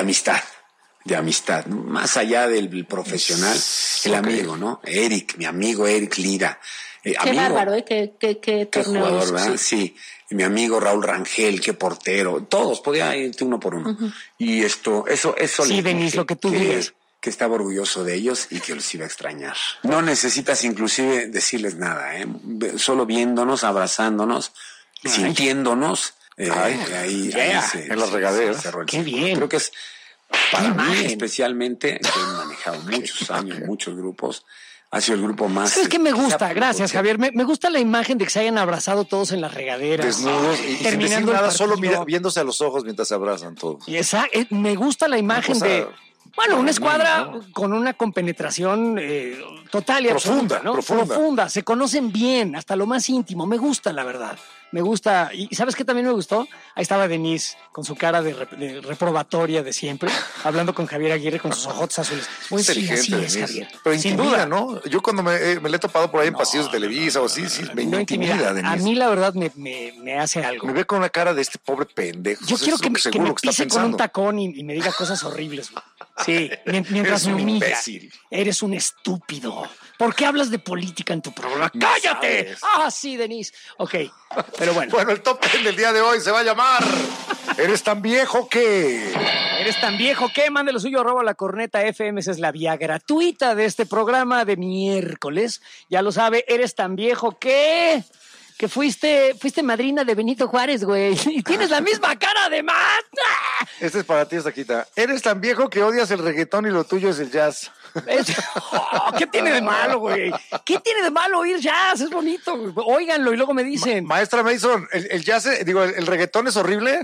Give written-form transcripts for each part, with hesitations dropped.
de amistad, ¿no? Más allá del profesional, el amigo, ¿no? Mi amigo Eric Lira. Qué bárbaro, qué torneo. Jugador, ¿verdad? Sí. Y mi amigo Raúl Rangel, qué portero. Todos, podía irte uno por uno. Uh-huh. Y eso. Sí, Denis, lo que tú digas. Que estaba orgulloso de ellos y que los iba a extrañar. No necesitas inclusive decirles nada, solo viéndonos, abrazándonos, sintiéndonos. Ahí en la regadera. Qué bien. Creo que es para mí especialmente, que he manejado muchos años, muchos grupos. Ha sido el grupo más... ¿Sabes qué me gusta? Gracias, Javier. Me gusta la imagen de que se hayan abrazado todos en las regaderas. Desnudos y terminando sin decir nada, solo viéndose a los ojos mientras se abrazan todos. Y me gusta la imagen de... Bueno, una escuadra con una compenetración total y absoluta, ¿no? Profunda. Se conocen bien, hasta lo más íntimo. Me gusta, la verdad. Me gusta. ¿Y sabes qué también me gustó? Ahí estaba Denise con su cara de reprobatoria de siempre, hablando con Javier Aguirre con sus ojotes azules. Muy inteligente, Denise. Javier. Pero sin duda, ¿no? Yo cuando me le he topado por ahí en pasillos de Televisa o así, me intimida, Denise. A mí, la verdad, me hace algo. Me ve con la cara de este pobre pendejo. Yo quiero que me pise con un tacón y me diga cosas horribles. Sí, mientras me humilla. Imbécil. Eres un estúpido. ¿Por qué hablas de política en tu programa? ¡Cállate! Sí, Denise. Ok, pero bueno. Bueno, el top 10 del día de hoy se va a llamar ¿Eres tan viejo que? ¿Eres tan viejo que? Mande lo suyo, @lacorneta FM. Esa es la vía gratuita de este programa de miércoles. Ya lo sabe, ¿eres tan viejo que? Que fuiste madrina de Benito Juárez, güey. Y tienes la misma cara, además. Este es para ti, Saquita. Eres tan viejo que odias el reggaetón y lo tuyo es el jazz. ¿Qué tiene de malo, güey? ¿Qué tiene de malo oír jazz? Es bonito, güey. Óiganlo y luego me dicen. Maestra Mason, ¿el jazz, el reggaetón es horrible?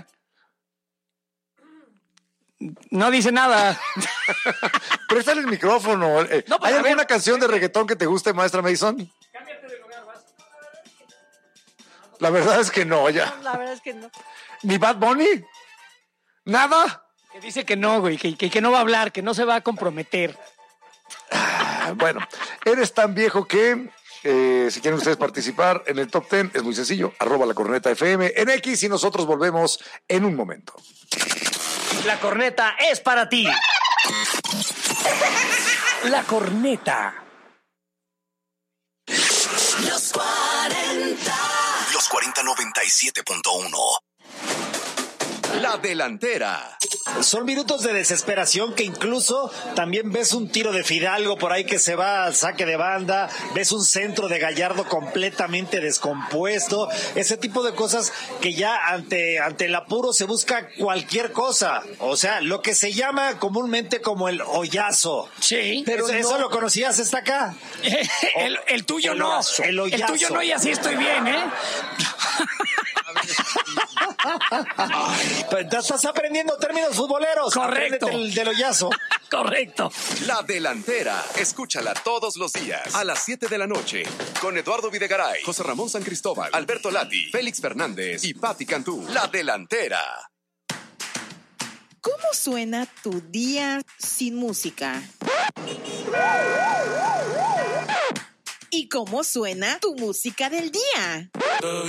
No dice nada. Préstale el micrófono. No, ¿hay alguna canción de reggaetón que te guste, maestra Mason? La verdad es que no, ya. No, la verdad es que no. ¿Ni Bad Bunny? ¿Nada? Que dice que no, güey, que no va a hablar, que no se va a comprometer. Bueno, eres tan viejo que... si quieren ustedes participar en el top 10, es muy sencillo, @lacornetafm en X y nosotros volvemos en un momento. La corneta es para ti. La corneta. Los 40. Los 4097.1. La delantera. Son minutos de desesperación que incluso también ves un tiro de Fidalgo por ahí que se va al saque de banda, ves un centro de Gallardo completamente descompuesto, ese tipo de cosas que ya ante el apuro se busca cualquier cosa, o sea, lo que se llama comúnmente como el hoyazo. Sí. Pero eso lo conocías hasta acá. El tuyo no. El tuyo no, y así estoy bien, ¿eh? Estás aprendiendo términos futboleros. Correcto. Del hoyazo. Correcto. La delantera. Escúchala todos los días a las 7 de la noche con Eduardo Videgaray, José Ramón San Cristóbal, Alberto Lati, Félix Fernández y Pati Cantú. La delantera. ¿Cómo suena tu día sin música? ¿Y cómo suena tu música del día?